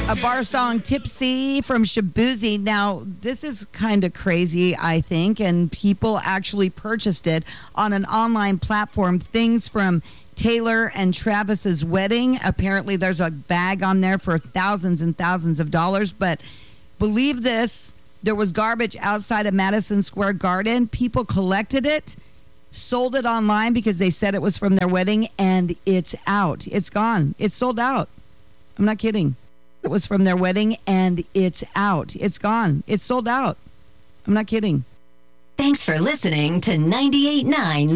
A bar song, Tipsy from Shaboozey. Now, this is kind of crazy, I think, and people actually purchased it on an online platform. Things from Taylor and Travis's wedding. Apparently, there's a bag on there for thousands and thousands of dollars. But believe this, there was garbage outside of Madison Square Garden. People collected it, sold it online because they said it was from their wedding, and it's out. It's gone. It's sold out. I'm not kidding. It was from their wedding, and it's out. It's gone. It's sold out. I'm not kidding. Thanks for listening to 98.9